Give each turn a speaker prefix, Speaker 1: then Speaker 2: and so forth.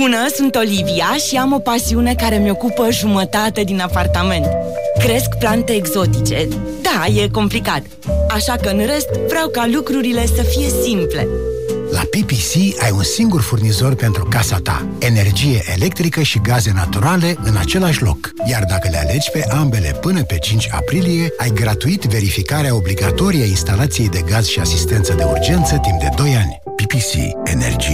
Speaker 1: Bună, sunt Olivia și am o pasiune care mi ocupă jumătate din apartament. Cresc plante exotice. Da, e complicat. Așa că în rest vreau ca lucrurile să fie simple.
Speaker 2: La PPC ai un singur furnizor pentru casa ta. Energie electrică și gaze naturale în același loc. Iar dacă le alegi pe ambele până pe 5 aprilie, ai gratuit verificarea obligatorie a instalației de gaz și asistență de urgență timp de 2 ani. PPC. Energie